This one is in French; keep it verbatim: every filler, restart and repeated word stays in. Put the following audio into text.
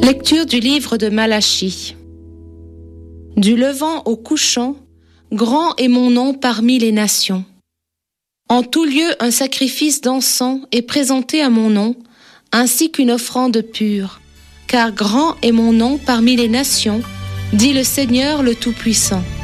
Lecture du livre de Malachie. Du levant au couchant, grand est mon nom parmi les nations. En tout lieu un sacrifice d'encens est présenté à mon nom, ainsi qu'une offrande pure. Car grand est mon nom parmi les nations, dit le Seigneur le Tout-Puissant.